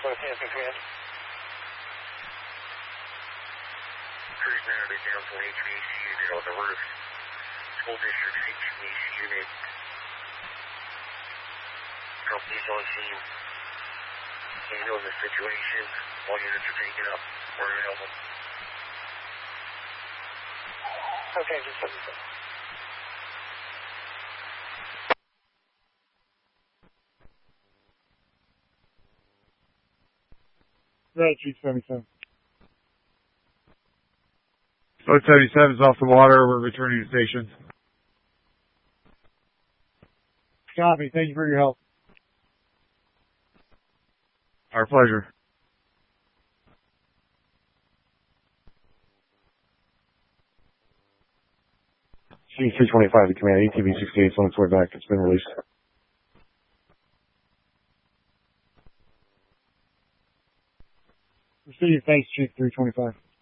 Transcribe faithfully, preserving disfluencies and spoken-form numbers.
West Hampton Command. Cruise now to down to H V A C unit on the roof. School district H V A C unit. Company's on scene. Handle the situation. All units are taken up. We're available. Okay, just let me know. Right, Chief seventy-seven. Boat seventy-seven is off the water. We're returning to station. Copy. Thank you for your help. Our pleasure. C three twenty-five to command, A T V sixty-eight is on its way back. It's been released. Receive. Thanks, Chief three twenty-five.